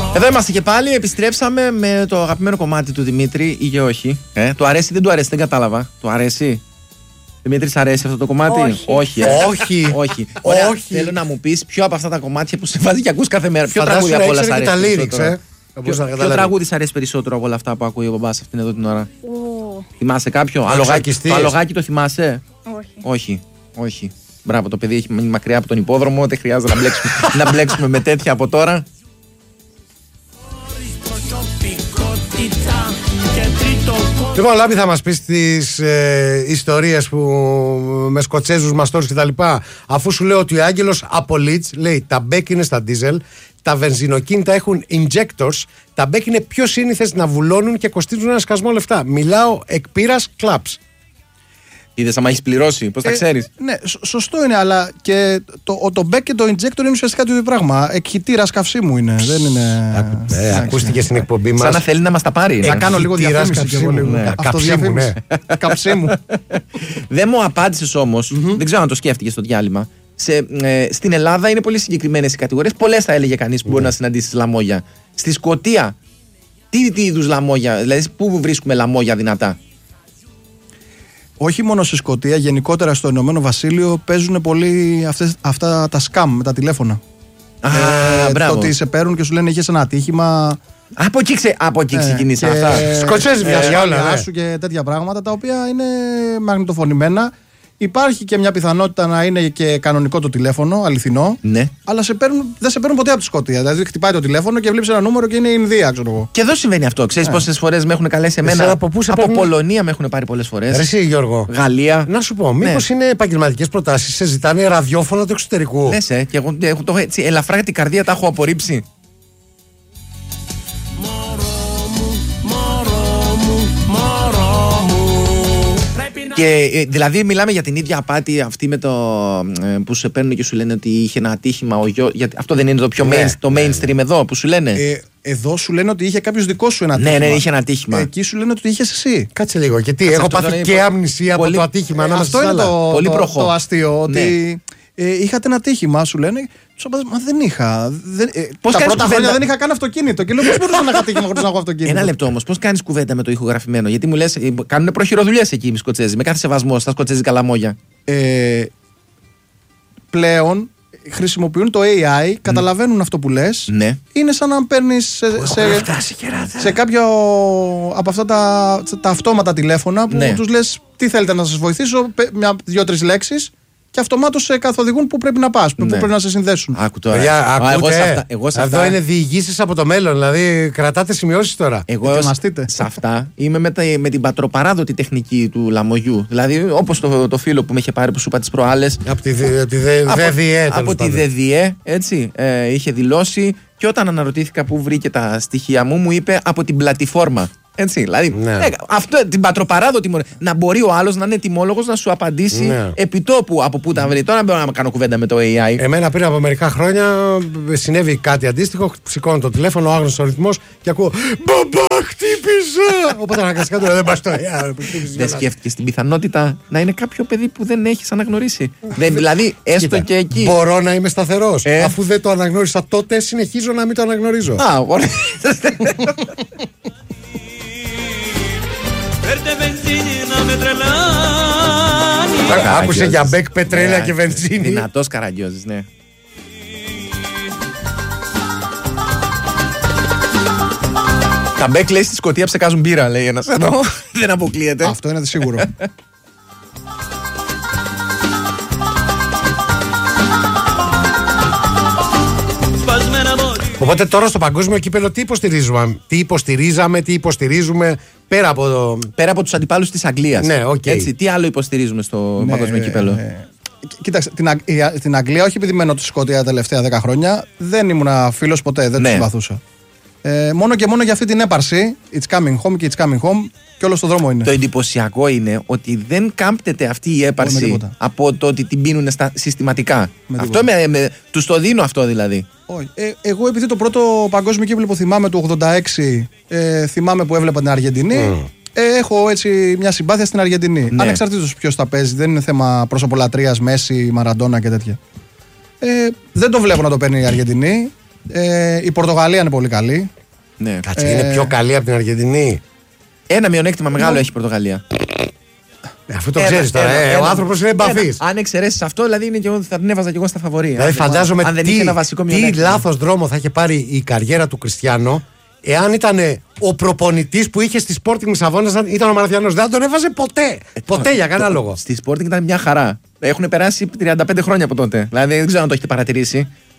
Εδώ είμαστε και πάλι, επιστρέψαμε με το αγαπημένο κομμάτι του Δημήτρη ή και όχι. Του αρέσει ή δεν του αρέσει, δεν κατάλαβα. Του αρέσει. Δημήτρη, σ' αρέσει αυτό το κομμάτι? Όχι. Όχι. Ωραία, θέλω να μου πεις ποιο από αυτά τα κομμάτια που σε βάζει και ακούς κάθε μέρα. Ποιο τραγούδι από όλα σ' αρέσει περισσότερο? Ποιο τραγούδι σ' αρέσει περισσότερο από όλα αυτά που ακούει ο μπαμπάς αυτήν εδώ την ώρα? Θυμάσαι κάποιο? Το αλογάκι το θυμάσαι? Όχι. Μπράβο, το παιδί έχει μείνει μακριά από τον υπόδρομο. Δεν χρειάζεται να μπλέξουμε με τέτοια από τώρα. Λοιπόν, Λάμπη, θα μας πεις τις ιστορίες που με Σκοτσέζους μαστόρους και τα λοιπά. Αφού σου λέω ότι ο Άγγελος από Leeds λέει τα μπέκ είναι στα ντίζελ, τα βενζινοκίνητα έχουν injectors, τα μπέκ είναι πιο σύνηθες να βουλώνουν και κοστίζουν ένα σκασμό λεφτά. Μιλάω εκ πείρας κλαμπς. Είδες άμα έχεις πληρώσει, πώς τα ξέρεις? Ναι, σωστό είναι, αλλά και το back και το injector είναι ουσιαστικά το ίδιο πράγμα. Εκχυτήρας καυσίμου είναι. Δεν είναι. Ακούστηκε στην εκπομπή μας. Σαν να θέλει να μας τα πάρει. Θα κάνω λίγο διαφήμιση και εγώ λίγο. Καυσίμου. Καυσίμου. Δεν μου απάντησες όμως, δεν ξέρω αν το σκέφτηκες στο διάλειμμα. Στην Ελλάδα είναι πολύ συγκεκριμένες οι κατηγορίες. Πολλές θα έλεγε κανείς που μπορεί να συναντήσεις λαμόγια. Στη Σκωτία, τι είδους λαμόγια, δηλαδή πού βρίσκουμε λαμόγια δυνατά? Όχι μόνο στη Σκωτία, γενικότερα στο Ηνωμένο Βασίλειο παίζουν πολύ αυτά τα scam με τα τηλέφωνα. Μπράβο. Το ότι σε παίρνουν και σου λένε είχες ένα ατύχημα. Από εκεί ξεκινήσαν αυτά. Σκοτσέζοι για όλα. Σου και τέτοια πράγματα τα οποία είναι μαγνητοφωνημένα. Υπάρχει και μια πιθανότητα να είναι και κανονικό το τηλέφωνο, αληθινό. Ναι. Αλλά δεν σε παίρνουν ποτέ από τη Σκωτία. Δηλαδή, χτυπάει το τηλέφωνο και βλέπει ένα νούμερο και είναι η Ινδία, ξέρω εγώ. Και εδώ συμβαίνει αυτό. Ξέρεις πόσες φορές με έχουν καλέσει εμένα? Από Πολωνία με έχουν πάρει πολλές φορές. Εσύ, Γιώργο. Γαλλία. Να σου πω, μήπως είναι επαγγελματικές προτάσεις, σε ζητάνε ραδιόφωνο του εξωτερικού? Ναι, και εγώ το έτσι ελαφρά την καρδία τα έχω απορρίψει. Και δηλαδή μιλάμε για την ίδια απάτη αυτή με το που σε παίρνουν και σου λένε ότι είχε ένα ατύχημα ο γιος. Αυτό δεν είναι το πιο mainstream εδώ που σου λένε? Εδώ σου λένε ότι είχε κάποιος δικός σου ένα ατύχημα. Ναι, είχε ένα ατύχημα. Εκεί σου λένε ότι είχες εσύ. Κάτσε λίγο. Και τι, έχω πάθει και αμνησία από το ατύχημα. Αυτό είναι το αστείο. Ότι είχατε ένα ατύχημα, σου λένε. Μα δεν είχα. Τα πρώτα χρόνια δεν είχα καν αυτοκίνητο. Και λέω πώς μπορούσα να είχα ατύχημα χωρίς να έχω αυτοκίνητο? Ένα λεπτό όμως, πώς κάνεις κουβέντα με το ηχογραφημένο? Γιατί μου λες, κάνουν προχειροδουλειές εκεί οι Σκοτσέζοι. Με κάθε σεβασμό στα σκοτσέζικα λαμόγια. Πλέον χρησιμοποιούν το AI, καταλαβαίνουν αυτό που λες. Ναι. Είναι σαν να παίρνεις σε κάποιο από αυτά τα αυτόματα τηλέφωνα που τους λες τι θέλετε να σας βοηθήσω, 2-3 λέξεις. Και αυτομάτως σε καθοδηγούν πού πρέπει να πας, πού πρέπει να σε συνδέσουν. Άκου τώρα. Εγώ σε αυτά. Εδώ είναι διηγήσεις από το μέλλον, δηλαδή κρατάτε σημειώσεις τώρα. Εγώ σε αυτά είμαι με την πατροπαράδοτη τεχνική του λαμογιού. Δηλαδή, όπως το φίλο που με είχε πάρει που σου είπα τις προάλλες. Από τη ΔΔΕ. Από τη ΔΔΕ, έτσι. Είχε δηλώσει και όταν αναρωτήθηκα πού βρήκε τα στοιχεία μου είπε από την πλατφόρμα. Έτσι, δηλαδή, αυτό, την πατροπαράδοτη να μπορεί ο άλλος να είναι ετοιμόλογος να σου απαντήσει επιτόπου από πού τα βρει. Τώρα δεν μπορώ να κάνω κουβέντα με το AI. Εμένα πριν από μερικά χρόνια συνέβη κάτι αντίστοιχο. Σηκώνω το τηλέφωνο, άγνωστος αριθμός και ακούω «Μπαμπά, χτύπησα!» Οπότε αναγκαστικά τώρα δεν πας το AI. Δεν σκέφτηκες την πιθανότητα να είναι κάποιο παιδί που δεν έχεις αναγνωρίσει? Δηλαδή, έστω και εκεί. Μπορώ να είμαι σταθερός. Αφού δεν το αναγνώρισα τότε, συνεχίζω να μην το αναγνωρίζω. Ωραία. Άκουσε για μπέκ, πετρέλαια και βενζίνη. Δυνατός Καραγκιόζης, ναι. Τα μπέκ λέει στη Σκωτία ψεκάζουν μπύρα, λέει ένας εδώ. Δεν αποκλείεται. Αυτό είναι σίγουρο. Οπότε τώρα στο παγκόσμιο κύπελλο τι υποστηρίζουμε πέρα από τους αντιπάλους της Αγγλίας. Ναι, έτσι, τι άλλο υποστηρίζουμε στο παγκόσμιο κύπελλο? Κοίταξε, την Αγγλία, όχι επειδή μένω στη Σκωτία τα τελευταία 10 χρόνια, δεν ήμουν φίλος ποτέ, δεν τους συμπαθούσα. Μόνο και μόνο για αυτή την έπαρση, it's coming home και it's coming home, και όλο στον δρόμο είναι. Το εντυπωσιακό είναι ότι δεν κάμπτεται αυτή η έπαρση από το ότι την πίνουν συστηματικά. Αυτό τους το δίνω αυτό δηλαδή. Εγώ επειδή το πρώτο παγκόσμιο κύπελλο που θυμάμαι του 86, θυμάμαι που έβλεπα την Αργεντινή. Έχω έτσι μια συμπάθεια στην Αργεντινή. Ναι. Ανεξαρτήτως ποιος τα παίζει, δεν είναι θέμα προσωπολατρίας, Μέση, Μαραντόνα και τέτοια. Δεν το βλέπω να το παίρνει η Αργεντινή. Η Πορτογαλία είναι πολύ καλή. Ναι. Κάτσε, είναι πιο καλή από την Αργεντινή. Ένα μειονέκτημα μεγάλο έχει η Πορτογαλία. Αφού το ξέρεις τώρα, ο άνθρωπος είναι εμπαφής. Αν εξαιρέσεις αυτό, δηλαδή είναι και εγώ, θα την έβαζα και εγώ στα φαβορί. Δηλαδή φαντάζομαι τι λάθος δρόμο θα είχε πάρει η καριέρα του Κριστιάνο εάν ήταν ο προπονητής που είχε στη Sporting Λισαβόνας, ήταν ο Μαραθιανός. Δεν τον έβαζε ποτέ. Ποτέ για κανένα λόγο. Στη Sporting ήταν μια χαρά. Έχουν περάσει 35 χρόνια από τότε. Δηλαδή δεν ξέρω αν το έχετε παρατηρήσει.